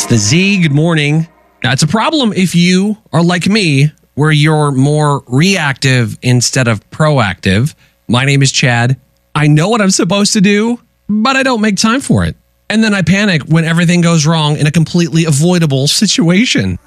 It's the Z. Good morning. Now, it's a problem if you are like me, where you're more reactive instead of proactive. My name is Chad. I know what I'm supposed to do, but I don't make time for it. And then I panic when everything goes wrong in a completely avoidable situation.